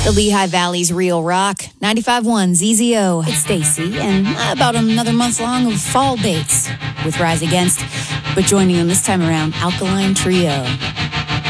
The Lehigh Valley's Real Rock, 95.1 ZZO. It's Stacy, and about another month long of fall dates with Rise Against. But joining them this time around, Alkaline Trio.